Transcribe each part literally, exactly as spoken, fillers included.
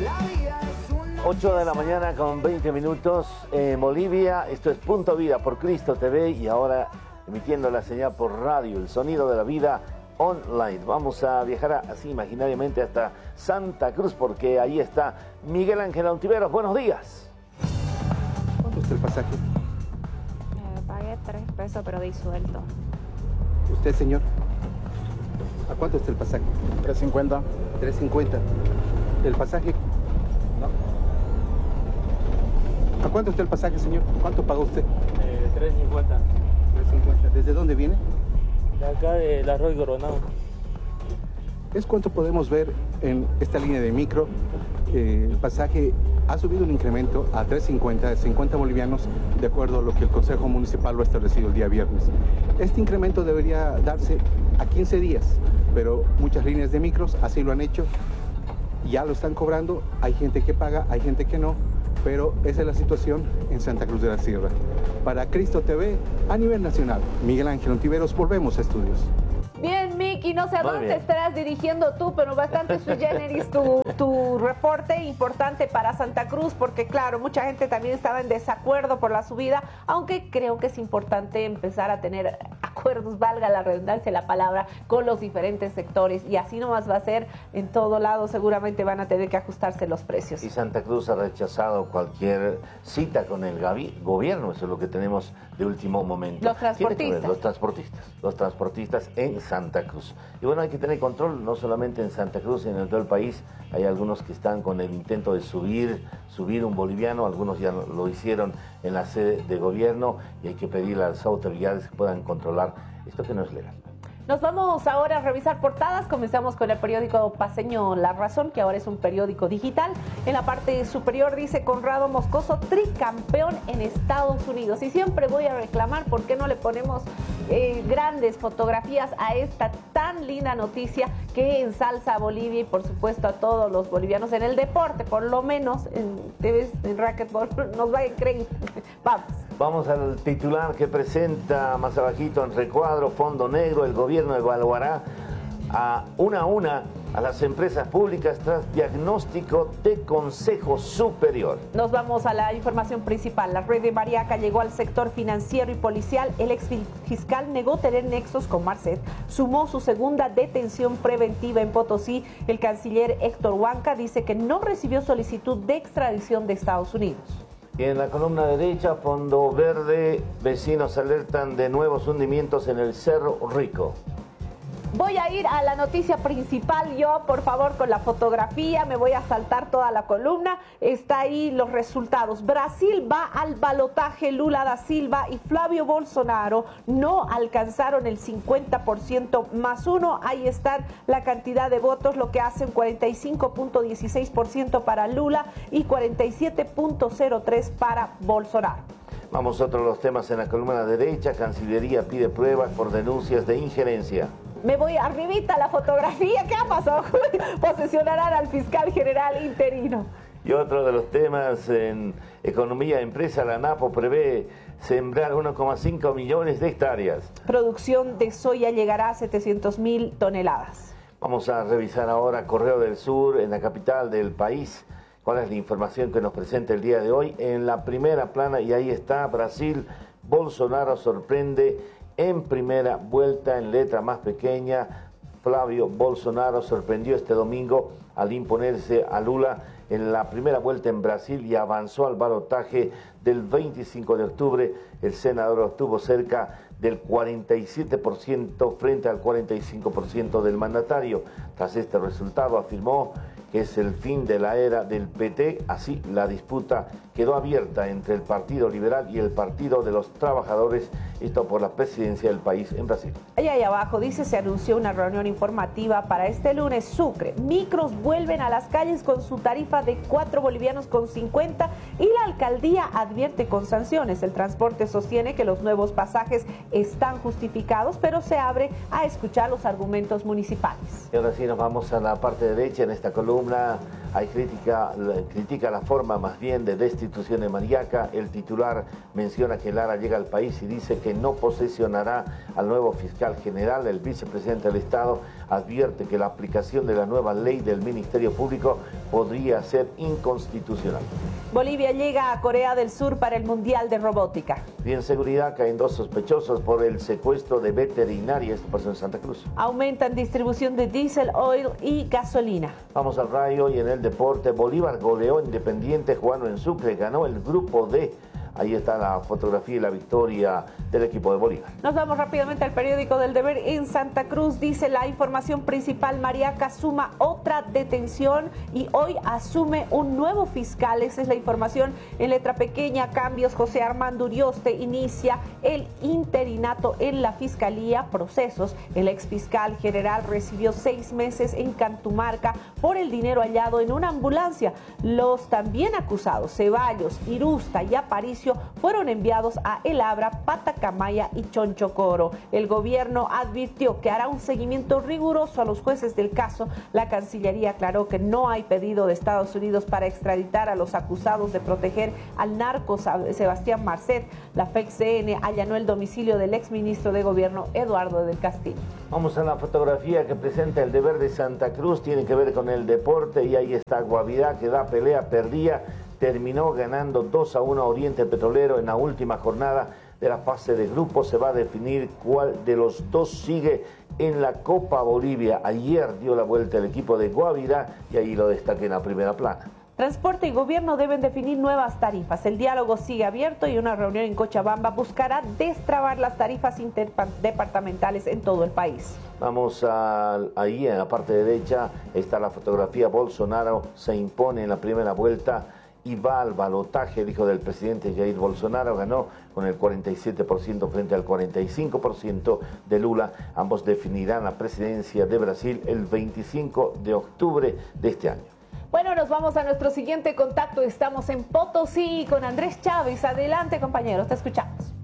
ocho de la mañana con veinte minutos en Bolivia. Esto es Punto Vida por Cristo T V y ahora emitiendo la señal por radio, el sonido de la vida online. Vamos a viajar así imaginariamente hasta Santa Cruz porque ahí está Miguel Ángel Ontiveros. Buenos días. ¿Cuánto está el pasaje? Eh, pagué tres pesos pero disuelto. ¿Usted, señor? ¿A cuánto está el pasaje? tres cincuenta. tres cincuenta. ¿El pasaje? No. ¿A cuánto está el pasaje, señor? ¿Cuánto pagó usted? Eh, tres cincuenta. tres cincuenta. ¿Desde dónde viene? De acá del Arroyo Coronado. Es cuánto podemos ver en esta línea de micro. Eh, el pasaje ha subido un incremento a tres cincuenta, cincuenta bolivianos, de acuerdo a lo que el Consejo Municipal lo ha establecido el día viernes. Este incremento debería darse a quince días, pero muchas líneas de micros así lo han hecho. Ya lo están cobrando, hay gente que paga, hay gente que no, pero esa es la situación en Santa Cruz de la Sierra. Para Cristo T V, a nivel nacional, Miguel Ángel Ontiveros, volvemos a estudios. Bien, Miki, no sé a Muy dónde bien. estarás dirigiendo tú, pero bastante sui generis tu, tu reporte importante para Santa Cruz, porque claro, mucha gente también estaba en desacuerdo por la subida, aunque creo que es importante empezar a tener acuerdos, valga la redundancia de la palabra, con los diferentes sectores, y así nomás va a ser en todo lado, seguramente van a tener que ajustarse los precios. Y Santa Cruz ha rechazado cualquier cita con el gavi- gobierno, eso es lo que tenemos de último momento. Los Tiene que ver, transportistas. Los transportistas, los transportistas en Santa Cruz. Y bueno, hay que tener control, no solamente en Santa Cruz, sino en todo el país. Hay algunos que están con el intento de subir, subir un boliviano, algunos ya lo hicieron en la sede de gobierno y hay que pedirle a las autoridades que puedan controlar esto que no es legal. Nos vamos ahora a revisar portadas. Comenzamos con el periódico paceño La Razón, que ahora es un periódico digital. En la parte superior dice Conrado Moscoso, tricampeón en Estados Unidos. Y siempre voy a reclamar por qué no le ponemos eh, grandes fotografías a esta tan linda noticia que ensalza a Bolivia y por supuesto a todos los bolivianos en el deporte, por lo menos en, en racquetball, nos va a creer. Vamos. Vamos al titular que presenta más abajito en recuadro, fondo negro. El gobierno evaluará a una a una a las empresas públicas tras diagnóstico de Consejo Superior. Nos vamos a la información principal. La red de Mariaca llegó al sector financiero y policial. El ex fiscal negó tener nexos con Marcet. Sumó su segunda detención preventiva en Potosí. El canciller Héctor Huanca dice que no recibió solicitud de extradición de Estados Unidos. Y en la columna derecha, fondo verde, vecinos alertan de nuevos hundimientos en el Cerro Rico. Voy a ir a la noticia principal yo, por favor, con la fotografía, me voy a saltar toda la columna, está ahí los resultados. Brasil va al balotaje, Lula da Silva y Flavio Bolsonaro no alcanzaron el cincuenta por ciento más uno, ahí está la cantidad de votos, lo que hacen cuarenta y cinco punto dieciséis por ciento para Lula y cuarenta y siete punto cero tres por ciento para Bolsonaro. Vamos a otros los temas en la columna derecha. Cancillería pide pruebas por denuncias de injerencia. Me voy arribita a la fotografía. ¿Qué ha pasado? Posesionarán al fiscal general interino. Y otro de los temas en economía, empresa, la ANAPO prevé sembrar uno coma cinco millones de hectáreas. Producción de soya llegará a setecientas mil toneladas. Vamos a revisar ahora Correo del Sur en la capital del país. ¿Cuál es la información que nos presenta el día de hoy? En la primera plana, y ahí está, Brasil, Bolsonaro sorprende en primera vuelta en letra más pequeña. Flavio Bolsonaro sorprendió este domingo al imponerse a Lula en la primera vuelta en Brasil y avanzó al balotaje del veinticinco de octubre. El senador obtuvo cerca del cuarenta y siete por ciento frente al cuarenta y cinco por ciento del mandatario. Tras este resultado afirmó que es el fin de la era del P T, así la disputa quedó abierta entre el Partido Liberal y el Partido de los Trabajadores, esto por la presidencia del país en Brasil. Allá ahí abajo dice, se anunció una reunión informativa para este lunes. Sucre, micros vuelven a las calles con su tarifa de cuatro bolivianos con cincuenta y la alcaldía advierte con sanciones. El transporte sostiene que los nuevos pasajes están justificados, pero se abre a escuchar los argumentos municipales. Y ahora sí nos vamos a la parte derecha en esta columna. Hay crítica, critica la forma más bien de destitución de Mariaca. El titular menciona que Lara llega al país y dice que no posesionará al nuevo fiscal general. El vicepresidente del Estado advierte que la aplicación de la nueva ley del Ministerio Público podría ser inconstitucional. Bolivia llega a Corea del Sur para el Mundial de Robótica. Y en seguridad caen dos sospechosos por el secuestro de veterinaria. Esto pasó en Santa Cruz. Aumentan distribución de diésel, oil y gasolina. Vamos al rayo y en el deporte. Bolívar goleó Independiente jugando en Sucre. Ganó el grupo D. Ahí está la fotografía y la victoria del equipo de Bolívar. Nos vamos rápidamente al periódico del Deber en Santa Cruz. Dice la información principal: Mariaca suma otra detención y hoy asume un nuevo fiscal. Esa es la información en letra pequeña. Cambios: José Armando Urioste inicia el interinato en la fiscalía. Procesos: el exfiscal general recibió seis meses en Cantumarca por el dinero hallado en una ambulancia. Los también acusados Ceballos, Irusta y Aparicio fueron enviados a El Abra, Patacamaya y Chonchocoro. El gobierno advirtió que hará un seguimiento riguroso a los jueces del caso. La Cancillería aclaró que no hay pedido de Estados Unidos para extraditar a los acusados de proteger al narco Sebastián Marcet. La F E C C N allanó el domicilio del exministro de Gobierno Eduardo del Castillo. Vamos a la fotografía que presenta el Deber de Santa Cruz. Tiene que ver con el deporte y ahí está Guavirá, que da pelea, perdía. Terminó ganando dos a uno a Oriente Petrolero en la última jornada de la fase de grupos. Se va a definir cuál de los dos sigue en la Copa Bolivia. Ayer dio la vuelta el equipo de Guavirá y ahí lo destaqué en la primera plana. Transporte y gobierno deben definir nuevas tarifas. El diálogo sigue abierto y una reunión en Cochabamba buscará destrabar las tarifas interdepartamentales en todo el país. Vamos a, ahí en la parte derecha está la fotografía. Bolsonaro se impone en la primera vuelta y va al balotaje. El hijo del presidente Jair Bolsonaro ganó con el cuarenta y siete por ciento frente al cuarenta y cinco por ciento de Lula. Ambos definirán la presidencia de Brasil el veinticinco de octubre de este año. Bueno, nos vamos a nuestro siguiente contacto. Estamos en Potosí con Andrés Chávez. Adelante, compañeros, te escuchamos.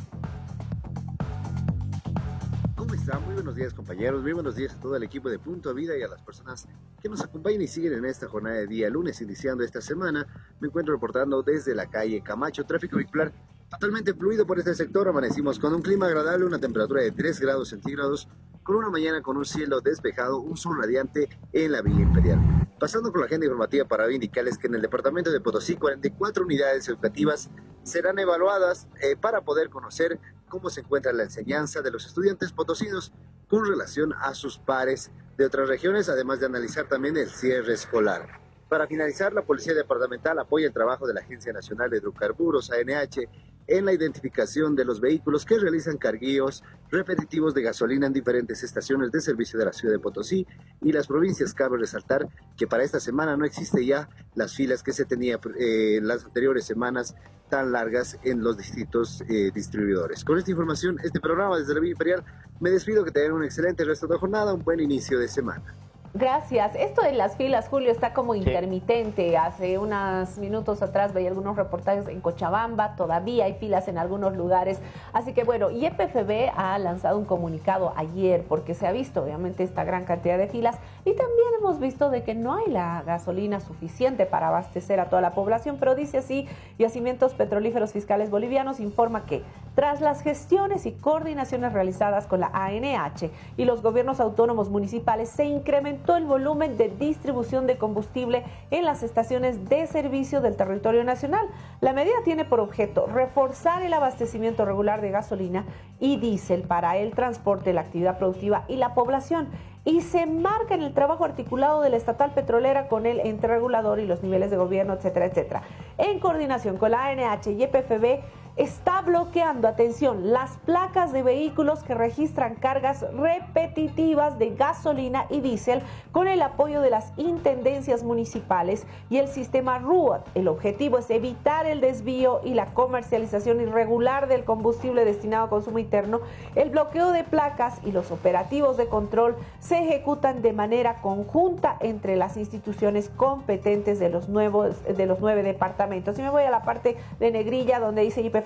¿Cómo están? Muy buenos días, compañeros. Muy buenos días a todo el equipo de Punto Vida y a las personas que nos acompañan y siguen en esta jornada de día lunes, iniciando esta semana. Me encuentro reportando desde la calle Camacho. Tráfico vehicular totalmente fluido por este sector. Amanecimos con un clima agradable, una temperatura de tres grados centígrados, con una mañana con un cielo despejado, un sol radiante en la Villa Imperial. Pasando con la agenda informativa para indicarles que en el departamento de Potosí, cuarenta y cuatro unidades educativas serán evaluadas eh, para poder conocer cómo se encuentra la enseñanza de los estudiantes potosinos con relación a sus pares de otras regiones, además de analizar también el cierre escolar. Para finalizar, la Policía Departamental apoya el trabajo de la Agencia Nacional de Hidrocarburos, A N H, en la identificación de los vehículos que realizan carguíos repetitivos de gasolina en diferentes estaciones de servicio de la ciudad de Potosí y las provincias. Cabe resaltar que para esta semana no existe ya las filas que se tenía eh, las anteriores semanas tan largas en los distintos eh, distribuidores. Con esta información, este programa desde la Villa Imperial, me despido, que tengan un excelente resto de jornada, un buen inicio de semana. Gracias. Esto de las filas, Julio, está como intermitente. Hace unos minutos atrás veía algunos reportajes en Cochabamba, todavía hay filas en algunos lugares. Así que bueno, Y P F B ha lanzado un comunicado ayer porque se ha visto obviamente esta gran cantidad de filas y también hemos visto de que no hay la gasolina suficiente para abastecer a toda la población, pero dice así: Yacimientos Petrolíferos Fiscales Bolivianos informa que tras las gestiones y coordinaciones realizadas con la A N H y los gobiernos autónomos municipales, se incrementó el volumen de distribución de combustible en las estaciones de servicio del territorio nacional. La medida tiene por objeto reforzar el abastecimiento regular de gasolina y diésel para el transporte, la actividad productiva y la población, y se marca en el trabajo articulado de la estatal petrolera con el ente regulador y los niveles de gobierno, etcétera, etcétera. En coordinación con la A N H y E P F B, está bloqueando, atención, las placas de vehículos que registran cargas repetitivas de gasolina y diésel con el apoyo de las intendencias municipales y el sistema R U A T. El objetivo es evitar el desvío y la comercialización irregular del combustible destinado a consumo interno. El bloqueo de placas y los operativos de control se ejecutan de manera conjunta entre las instituciones competentes de los nuevos de los nueve departamentos. Y me voy a la parte de negrilla donde dice Y P F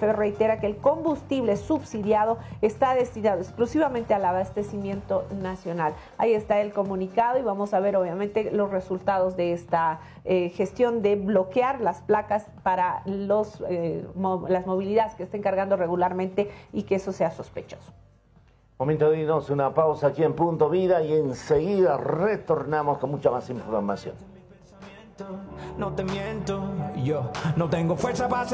F reitera que el combustible subsidiado está destinado exclusivamente al abastecimiento nacional. Ahí está el comunicado y vamos a ver obviamente los resultados de esta eh, gestión de bloquear las placas para los, eh, mo las movilidades que estén cargando regularmente y que eso sea sospechoso. Momento de irnos una pausa aquí en Punto Vida y enseguida retornamos con mucha más información. No te miento, yo no tengo fuerza para